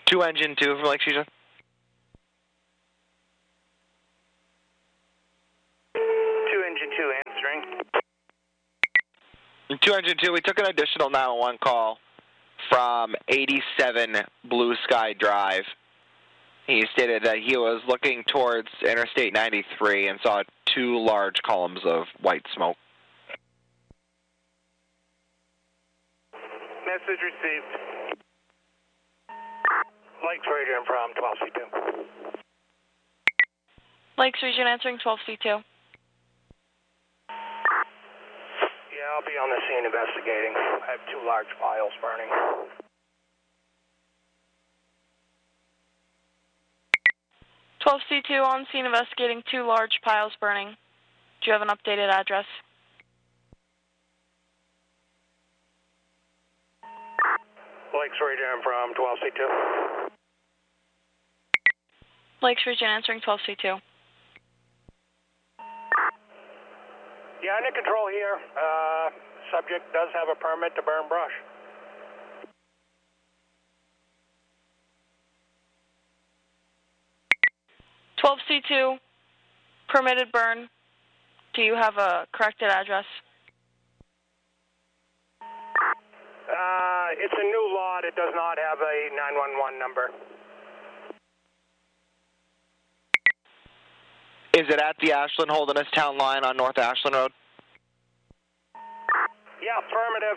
2 engine 2 for Lake Fusion. 2 engine 2 answering. 2 engine 2, we took an additional 911 call from 87 Blue Sky Drive. He stated that he was looking towards Interstate 93 and saw 2 large columns of white smoke. Message received. Lakes Region from 12C2. Lakes Region answering 12C2. Yeah, I'll be on the scene investigating. I have 2 large piles burning. 12C2 on scene investigating 2 large piles burning. Do you have an updated address? Lakes Region from 12C2. Lakes Region answering 12C2. Yeah, under control here. Subject does have a permit to burn brush. C2, permitted burn. Do you have a corrected address? It's a new lot. It does not have a 911 number. Is it at the Ashland Holderness Town line on North Ashland Road? Yeah, affirmative.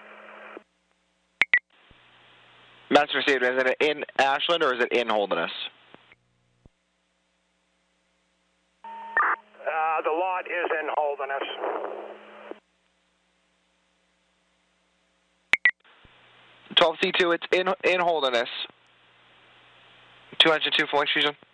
Message received. Is it in Ashland or is it in Holderness? The lot is in Holderness. C2, it's in Holderness. 202 for Lake Fusion.